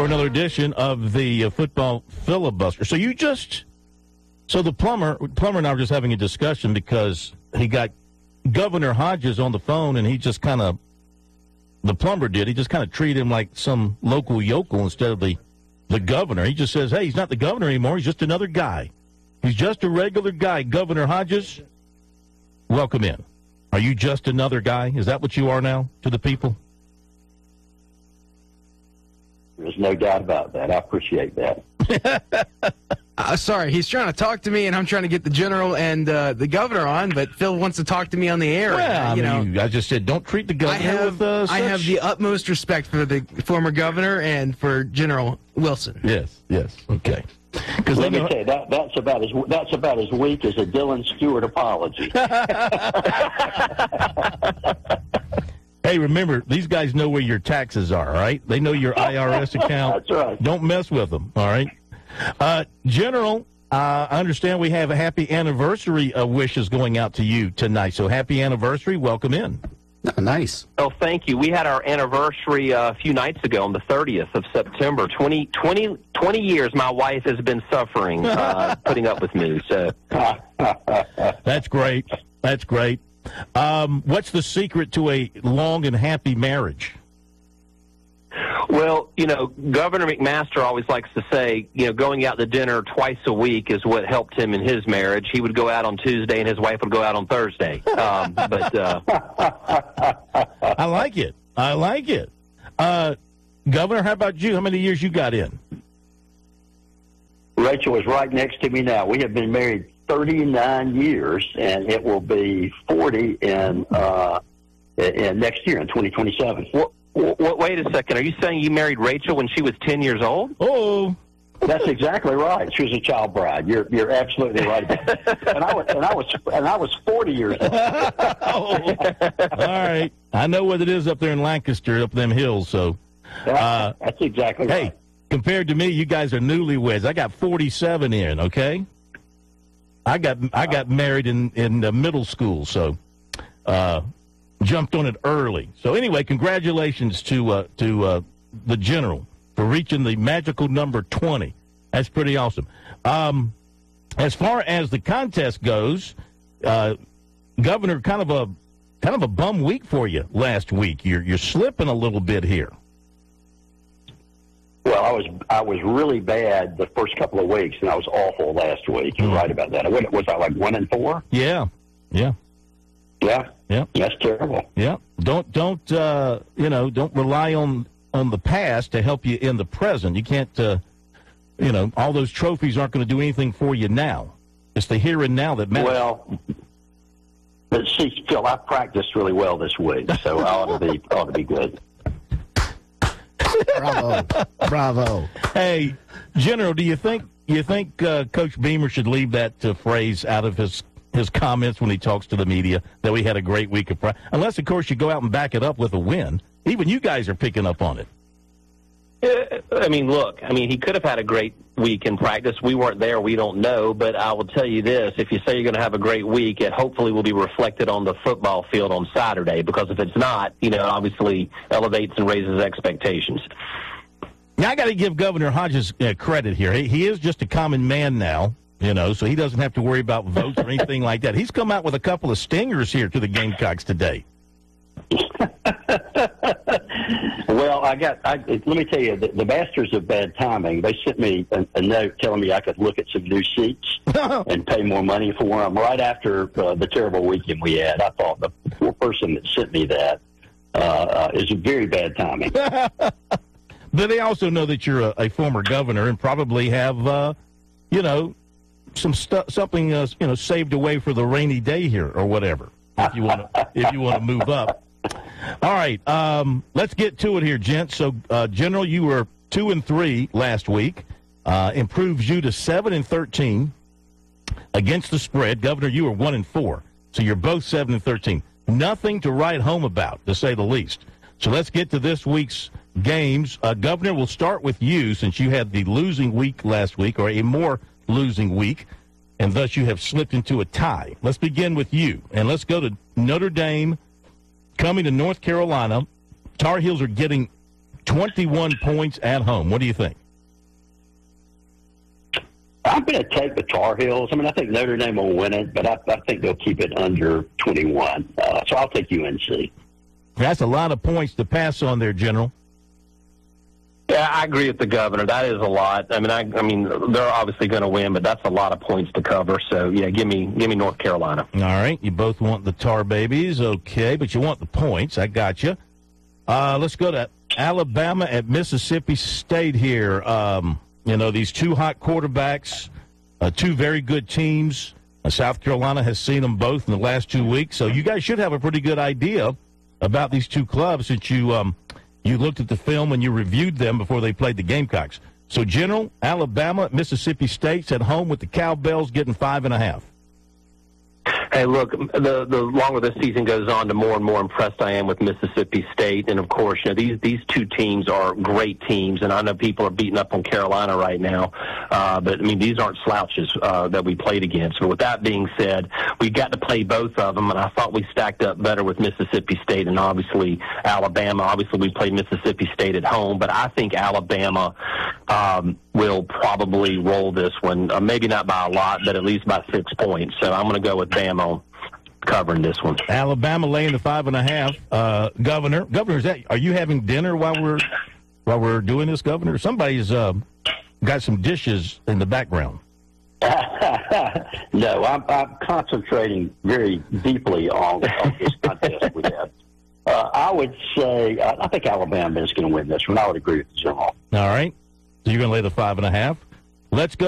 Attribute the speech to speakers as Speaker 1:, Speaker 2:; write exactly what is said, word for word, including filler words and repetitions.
Speaker 1: another edition of the uh, football filibuster. So you just, so the plumber, plumber and I were just having a discussion because he got Governor Hodges on the phone, and he just kind of, the plumber did, he just kind of treated him like some local yokel instead of the, the governor. He just says, hey, he's not the governor anymore. He's just another guy. He's just a regular guy. Governor Hodges, welcome in. Are you just another guy? Is that what you are now to the people?
Speaker 2: There's no doubt about that. I appreciate that.
Speaker 3: uh, sorry, he's trying to talk to me, and I'm trying to get the general and uh, the governor on, but Phil wants to talk to me on the air.
Speaker 1: Well,
Speaker 3: and, uh, you
Speaker 1: I
Speaker 3: know,
Speaker 1: mean, I just said don't treat the governor
Speaker 3: I have,
Speaker 1: with uh, such...
Speaker 3: I have the utmost respect for the former governor and for General Wilson.
Speaker 1: Yes, yes, okay.
Speaker 2: Because let me tell you, that, that's about as that's about as weak as a Dylan Stewart apology.
Speaker 1: Hey, remember, these guys know where your taxes are, all right? They know your I R S account.
Speaker 2: That's right.
Speaker 1: Don't mess with them, all right? Uh, General, uh, I understand we have a happy anniversary uh, wishes going out to you tonight. So happy anniversary. Welcome in.
Speaker 4: Oh, nice.
Speaker 5: Oh, thank you. We had our anniversary uh, a few nights ago on the thirtieth of September. twenty, twenty, twenty years my wife has been suffering, uh, putting up with me. So
Speaker 1: That's great. That's great. Um, what's the secret to a long and happy marriage?
Speaker 5: Well, you know, Governor McMaster always likes to say, you know, going out to dinner twice a week is what helped him in his marriage. He would go out on Tuesday and his wife would go out on Thursday. Um, but uh,
Speaker 1: I like it. I like it. Uh, Governor, how about you? How many years you got in?
Speaker 2: Rachel is right next to me now. We have been married thirty-nine years, and it will be forty in, uh, in next year in twenty twenty-seven.
Speaker 5: Well, well, wait a second. Are you saying you married Rachel when she was ten years old?
Speaker 1: Oh,
Speaker 2: that's exactly right. She was a child bride. You're you're absolutely right. And I was and I was and I was forty years old.
Speaker 1: Oh. All right. I know what it is up there in Lancaster, up them hills. So uh,
Speaker 2: that's exactly
Speaker 1: hey,
Speaker 2: right.
Speaker 1: compared to me, you guys are newlyweds. I got forty-seven in. Okay. I got I got married in in uh, middle school, so uh, jumped on it early. So anyway, congratulations to uh, to uh, the general for reaching the magical number twenty. That's pretty awesome. Um, as far as the contest goes, uh, Governor, kind of a kind of a bum week for you last week. You're you're slipping a little bit here.
Speaker 2: Well, I was I was really bad the first couple of weeks, and I was awful last week. You're
Speaker 1: Mm.
Speaker 2: right about that. I went, was I like one and four?
Speaker 1: Yeah, yeah,
Speaker 2: Yeah,
Speaker 1: yeah,
Speaker 2: that's terrible.
Speaker 1: yeah. Don't don't uh, you know? Don't rely on on the past to help you in the present. You can't. Uh, you know, all those trophies aren't going to do anything for you now. It's the here and now that matters.
Speaker 2: Well, but see, Phil, I practiced really well this week, so I ought to be ought to be good.
Speaker 4: Bravo. Bravo.
Speaker 1: Hey, General, do you think you think uh, Coach Beamer should leave that uh, phrase out of his his comments when he talks to the media that we had a great week of practice? Unless, of course, you go out and back it up with a win. Even you guys are picking up on it.
Speaker 5: Uh, I mean, look, I mean, he could have had a great week in practice. We weren't there. We don't know. But I will tell you this. If you say you're going to have a great week, it hopefully will be reflected on the football field on Saturday. Because if it's not, you know, obviously elevates and raises expectations.
Speaker 1: Now, I got to give Governor Hodges uh, credit here. He, he is just a common man now, you know, so he doesn't have to worry about votes or anything like that. He's come out with a couple of stingers here to the Gamecocks today.
Speaker 2: Well, I got. I, let me tell you, the, the bastards of bad timing. They sent me a, a note telling me I could look at some new seats and pay more money for them. Right after uh, the terrible weekend we had, I thought the poor person that sent me that uh, uh, is very bad timing.
Speaker 1: But they also know that you're a, a former governor and probably have, uh, you know, some stu- something uh, you know saved away for the rainy day here or whatever. If you want to, if you want to move up. All right, um, let's get to it here, gents. So, uh, General, you were two and three last week. Uh, improves you to seven and thirteen against the spread. Governor, you were one and four, so you're both seven and thirteen. Nothing to write home about, to say the least. So let's get to this week's games. Uh, Governor, we'll start with you since you had the losing week last week, or a more losing week, and thus you have slipped into a tie. Let's begin with you, and let's go to Notre Dame coming to North Carolina. Tar Heels are getting twenty-one points at home. What do you think?
Speaker 2: I'm going to take the Tar Heels. I mean, I think Notre Dame will win it, but I, I think they'll keep it under twenty-one. Uh, so I'll take U N C.
Speaker 1: That's a lot of points to pass on there, General.
Speaker 5: Yeah, I agree with the governor. That is a lot. I mean, I, I mean, they're obviously going to win, but that's a lot of points to cover. So, yeah, give me, give me North Carolina.
Speaker 1: All right, you both want the Tar Babies, okay, but you want the points. I got you. Uh, let's go to Alabama at Mississippi State here. Um, you know, these two hot quarterbacks, uh, two very good teams. Uh, South Carolina has seen them both in the last two weeks, so you guys should have a pretty good idea about these two clubs since you um, you looked at the film and you reviewed them before they played the Gamecocks. So, General, Alabama at Mississippi State's at home with the Cowbells getting five and a half.
Speaker 5: Hey, look, the the longer the season goes on, the more and more impressed I am with Mississippi State. And, of course, you know, these, these two teams are great teams. And I know people are beating up on Carolina right now. Uh, but, I mean, these aren't slouches uh, that we played against. But with that being said, we got to play both of them. And I thought we stacked up better with Mississippi State and, obviously, Alabama. Obviously, we played Mississippi State at home. But I think Alabama um, will probably roll this one. Uh, maybe not by a lot, but at least by six points. So I'm going to go with Bama on covering this one.
Speaker 1: Alabama laying the five and a half. Uh, Governor, Governor, is that? Are you having dinner while we're while we're doing this, Governor? Somebody's uh, got some dishes in the background.
Speaker 2: No, I'm, I'm concentrating very deeply on, on this contest we have. Uh, I would say uh, I think Alabama is going to win this one. I would agree with the general.
Speaker 1: All right, so you're going to lay the five and a half. Let's go.